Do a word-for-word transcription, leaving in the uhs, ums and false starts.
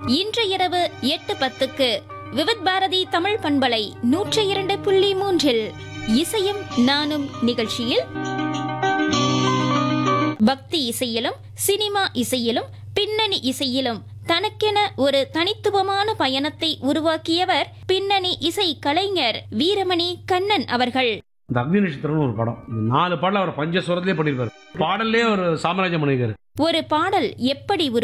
இன்று இரவு எட்டு பத்துக்கு விவித் பாரதி தமிழ் பண்பலை நூற்றி இரண்டு புள்ளி மூன்றில் இசையும் நானும் நிகழ்ச்சியில் பக்தி இசையிலும் சினிமா இசையிலும் பின்னணி இசையிலும் தனக்கென ஒரு தனித்துவமான பயணத்தை உருவாக்கியவர் பின்னணி இசை கலைஞர் வீரமணி கண்ணன் அவர்கள். இந்த அக்னி நட்சத்திரம்னு ஒரு படம், இந்த நாலு பாடல அவர் பஞ்சஸ்வரத்திலே பண்ணிருப்பாரு. பாடல்லே ஒரு சாம்ராஜ்யம் பண்ணிருக்காரு. ஒரு பாடல் எப்படி